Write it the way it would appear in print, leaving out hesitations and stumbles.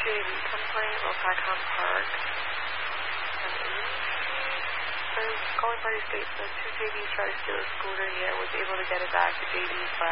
JV complaint, Lopakon Park. Says calling party states that two JVs tried to steal a scooter, yet was able to get it back. The JVs